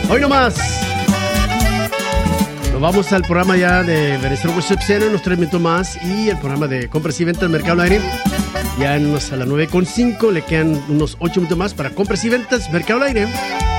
Hoy nomás. Nos vamos al programa ya de Venezuela Worship Center, unos 3 minutos más. Y el programa de compras y ventas del Mercado al Aire. Ya a las 9:05, le quedan unos 8 minutos más para compras y ventas Mercado al Aire.